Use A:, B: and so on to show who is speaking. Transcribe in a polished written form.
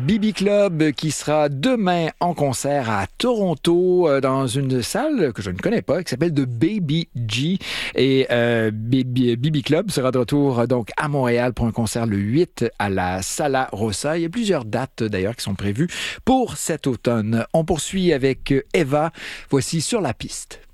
A: BB Club qui sera demain en concert à Toronto dans une salle que je ne connais pas qui s'appelle The Baby G. Et BB Club sera de retour donc à Montréal pour un concert le 8 à la Sala Rossa. Il y a plusieurs dates d'ailleurs qui sont prévues pour cet automne. On poursuit avec Eva. Voici Sur la piste.